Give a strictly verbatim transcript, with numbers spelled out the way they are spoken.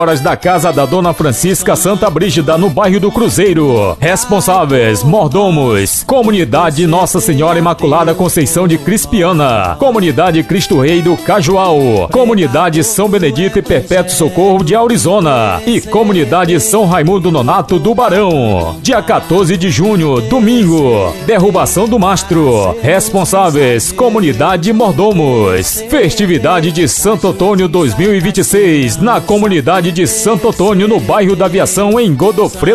Horas da Casa da Dona Francisca Santa Brígida, no bairro do Cruzeiro. Responsáveis: mordomos. Comunidade Nossa Senhora Imaculada Conceição de Crispiana. Comunidade Cristo Rei do Cajual. Comunidade São Benedito e Perpétuo Socorro de Aurizona. E Comunidade São Raimundo Nonato do Barão. Dia quatorze de junho, domingo. Derrubação do mastro. Responsáveis: Comunidade Mordomos. Festividade de Santo Antônio dois mil e vinte e seis, na comunidade de Santo Antônio, no bairro da Aviação, em Godofredo.